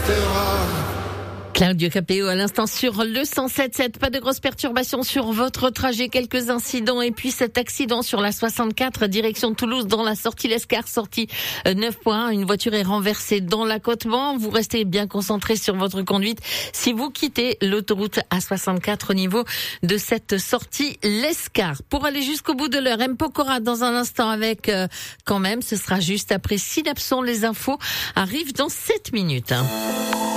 Claudio Capéo à l'instant sur le 107.7. Pas de grosses perturbations sur votre trajet, quelques incidents et puis cet accident sur la 64 direction Toulouse dans la sortie Lescar, sortie 9.1. Une voiture est renversée dans l'accotement. Vous restez bien concentré sur votre conduite si vous quittez l'autoroute A64 au niveau de cette sortie Lescar. Pour aller jusqu'au bout de l'heure, M. Pokora dans un instant avec quand même, ce sera juste après Synapson. Les infos arrivent dans 7 minutes.